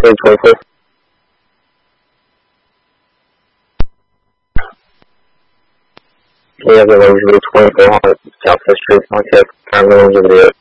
24. We have the Rosewood 24 on Southwest Street, contact Cameron over there.